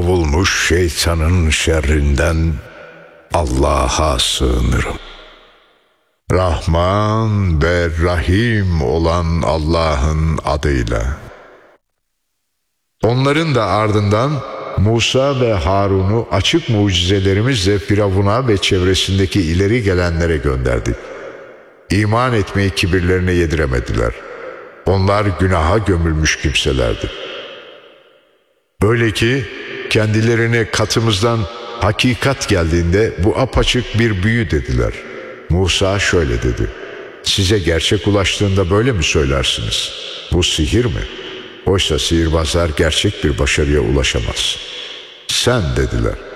kovulmuş şeytanın şerrinden Allah'a sığınırım. Rahman ve Rahim olan Allah'ın adıyla. Onların da ardından Musa ve Harun'u açık mucizelerimizle Firavun'a ve çevresindeki ileri gelenlere gönderdik. İman etmeyi kibirlerine yediremediler. Onlar günaha gömülmüş kimselerdi. Öyle ki kendilerine katımızdan hakikat geldiğinde bu apaçık bir büyü dediler. Musa şöyle dedi: size gerçek ulaştığında böyle mi söylersiniz? Bu sihir mi? Oysa sihirbazlar gerçek bir başarıya ulaşamaz. Sen dediler.